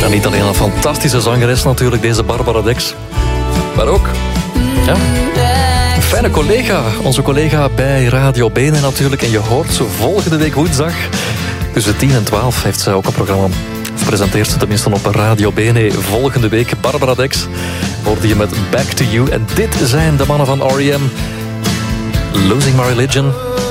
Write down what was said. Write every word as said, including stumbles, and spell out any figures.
niet alleen een fantastische zangeres natuurlijk, deze Barbara Dex. Maar ook, ja, een fijne collega. Onze collega bij Radio Bene natuurlijk. En je hoort ze volgende week woensdag. Tussen tien en twaalf heeft zij ook een programma. Of presenteert ze tenminste op Radio Bene. Volgende week Barbara Dex. Hoorde je met Back to You. En dit zijn de mannen van R E M. Losing My Religion.